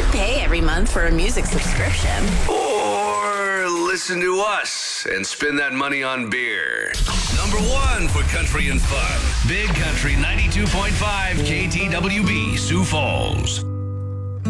pay every month for a music subscription. Or listen to us and spend that money on beer. Number one for country and fun. Big Country 92.5 KTWB, Sioux Falls.